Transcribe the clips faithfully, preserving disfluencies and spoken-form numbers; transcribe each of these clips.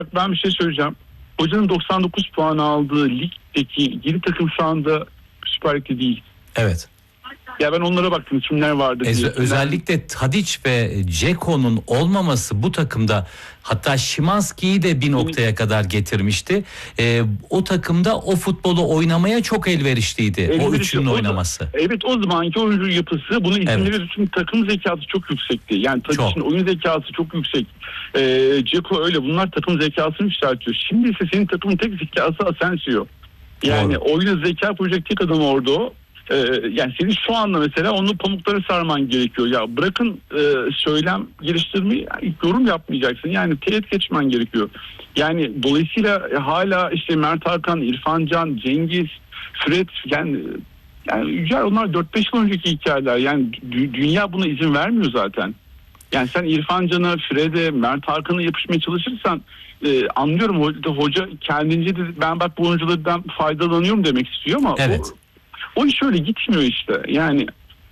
Ben bir şey söyleyeceğim. Hocanın doksan dokuz puan aldığı ligdeki yedi takım şu anda Süper Lig'de değil. Evet. Ya ben onlara baktım kimler vardı diye. Ez- özellikle Tadic ve Ceko'nun olmaması bu takımda, hatta Szymański'yi de bir noktaya kadar getirmişti. Ee, o takımda o futbolu oynamaya çok elverişliydi. Elverişli, o üçünün o, oynaması. Evet, o zamanki oyuncu yapısı, bunu isimleri Evet. için takım zekası çok yüksekti. Yani Tadic'in Çok. oyun zekası çok yüksek. Ee, Ceko öyle, bunlar takım zekasını yükseltiyor. Şimdi ise senin takımın tek zekası Asensio. Yani Doğru. oyunu zeka projekt tek adam orada o. Ee, yani senin şu anda mesela onu pamuklara sarman gerekiyor. Ya bırakın e, söylem geliştirmeyi, yani yorum yapmayacaksın. Yani teğet geçmen gerekiyor. Yani dolayısıyla hala işte Mert Hakan, İrfan Can, Cengiz, Fred, yani yani Yücel, onlar dört beş yıl önceki hikayeler. Yani dü- dünya buna izin vermiyor zaten. Yani sen İrfan Can'a, Fred'e, Mert Hakan'a yapışmaya çalışırsan e, anlıyorum, hoca, hoca kendince de ben bak bu oyunculardan faydalanıyorum demek istiyor ama Evet. o, o iş öyle gitmiyor işte. Yani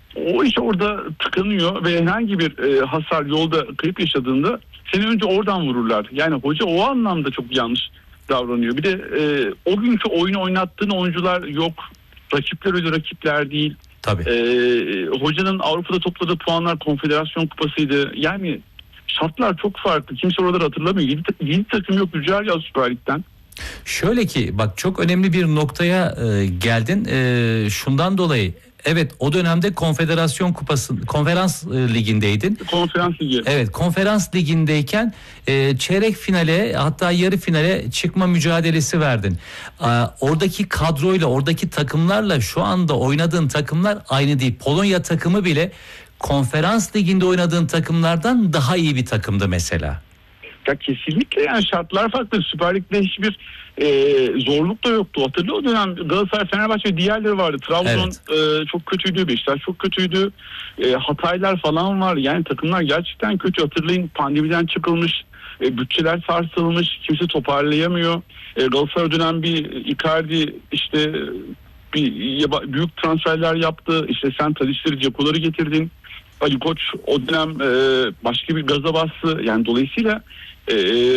o iş orada tıkanıyor ve herhangi bir e, hasar, yolda kayıp yaşadığında seni önce oradan vururlar. Yani hoca o anlamda çok yanlış davranıyor. Bir de e, o günkü oyunu oynattığın oyuncular yok. Rakipler öyle rakipler değil. Tabii. Ee, hocanın Avrupa'da topladığı puanlar Konfederasyon Kupası'ydı. Yani şartlar çok farklı. Kimse oraları hatırlamıyor. yedi takım yok Yücel ya Süper Lig'den. Şöyle ki bak, çok önemli bir noktaya e, geldin. E, şundan dolayı, evet, o dönemde Konfederasyon Kupası, Konferans e, Ligi'ndeydin. Konferans Ligi. Evet, Konferans Ligi'ndeyken e, çeyrek finale, hatta yarı finale çıkma mücadelesi verdin. E, oradaki kadroyla, oradaki takımlarla şu anda oynadığın takımlar aynı değil. Polonya takımı bile Konferans Ligi'nde oynadığın takımlardan daha iyi bir takımdı mesela. Ya kesinlikle, yani şartlar farklı. Süper Lig'de hiçbir e, zorluk da yoktu. Hatırlıyor o dönem Galatasaray, Fenerbahçe ve diğerleri vardı. Trabzon Evet. e, çok kötüydü. Beşiktaş çok kötüydü. E, Hataylar falan var. Yani takımlar gerçekten kötü. Hatırlayın, pandemiden çıkılmış. E, bütçeler sarsılmış. Kimse toparlayamıyor. E, Galatasaray dönem bir Icardi işte bir yaba, büyük transferler yaptı. İşte sen Tadic'leri, Ceko'ları getirdin. Ali Koç o dönem e, başka bir gaza bastı. Yani dolayısıyla e,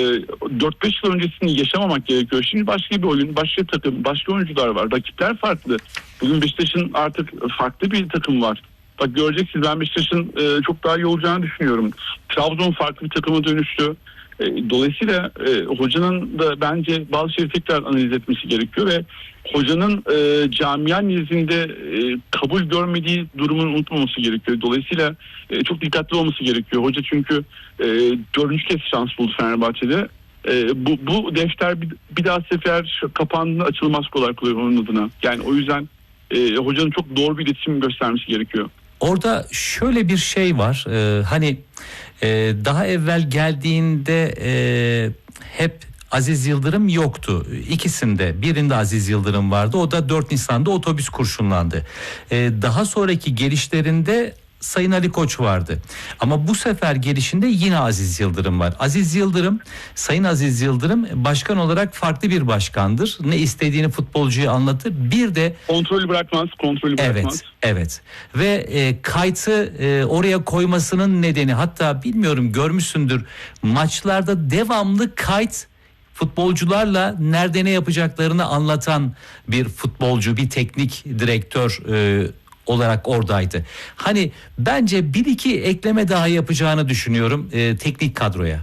dört beş yıl öncesini yaşamamak gerekiyor. Şimdi başka bir oyun, başka takım, başka oyuncular var. Rakipler farklı. Bugün Beşiktaş'ın artık farklı bir takım var. Bak göreceksiniz, ben Beşiktaş'ın e, çok daha iyi olacağını düşünüyorum. Trabzon farklı bir takıma dönüştü. E, dolayısıyla e, hocanın da bence bazı şeyleri tekrar analiz etmesi gerekiyor ve hocanın e, camia nezdinde e, kabul görmediği durumun unutmaması gerekiyor. Dolayısıyla e, çok dikkatli olması gerekiyor. Hoca çünkü e, dördüncü kez şans buldu Fenerbahçe'de. E, bu, bu defter bir, bir daha sefer kapandığında açılmaz kolay kolay onun adına. Yani o yüzden e, hocanın çok doğru bir iletişim göstermesi gerekiyor. Orada şöyle bir şey var. Ee, hani e, daha evvel geldiğinde e, hep Aziz Yıldırım yoktu. İkisinde, birinde Aziz Yıldırım vardı. O da dört Nisan'da otobüs kurşunlandı. Ee, daha sonraki gelişlerinde Sayın Ali Koç vardı. Ama bu sefer gelişinde yine Aziz Yıldırım var. Aziz Yıldırım, Sayın Aziz Yıldırım başkan olarak farklı bir başkandır. Ne istediğini futbolcuya anlatır. Bir de Kontrolü bırakmaz, kontrolü bırakmaz. Evet, evet. Ve e, kayıtı e, oraya koymasının nedeni, hatta bilmiyorum görmüşsündür, maçlarda devamlı kayıt, futbolcularla nerede ne yapacaklarını anlatan bir futbolcu, bir teknik direktör e, olarak oradaydı. Hani bence bir iki ekleme daha yapacağını düşünüyorum e, teknik kadroya.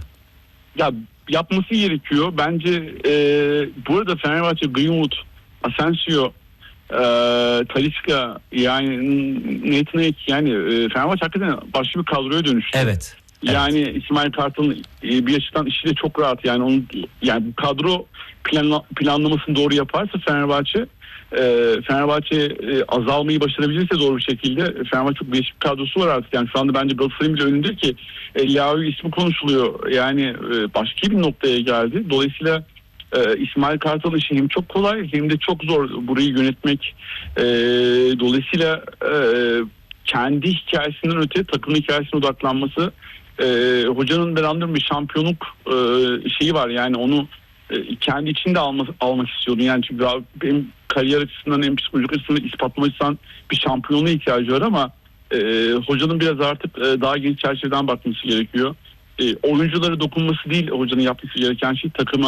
Ya yapması gerekiyor. Bence e, bu arada Fenerbahçe, Greenwood, Asensio, e, Talisca, yani Nathan Ake, yani e, Fenerbahçe hakikaten başka bir kadroya dönüştü. Evet. Yani evet. İsmail Kartal'ın e, bir açıdan işi de çok rahat. Yani onun, yani bu kadro planla, planlamasını doğru yaparsa Fenerbahçe e, Fenerbahçe e, azalmayı başarabilirse doğru bir şekilde, Fenerbahçe çok değişik bir kadrosu var artık. Yani şu anda bence Galatasaray'ın bile önünde ki e, Leao ismi konuşuluyor. Yani e, başka bir noktaya geldi. Dolayısıyla e, İsmail Kartal'ın işi hem çok kolay hem de çok zor burayı yönetmek. E, dolayısıyla e, kendi hikayesinden öte takım hikayesine odaklanması, e, hocanın ben anlıyorum bir şampiyonluk e, şeyi var. Yani onu e, kendi içinde almak, almak istiyordum. Yani çünkü benim kariyer açısından hem psikolojik açısından ispatlamak için bir şampiyonluğa ihtiyacı var ama e, hocanın biraz artık e, daha geniş çerçeveden bakması gerekiyor. E, oyunculara dokunması değil hocanın yapması gereken şey, takıma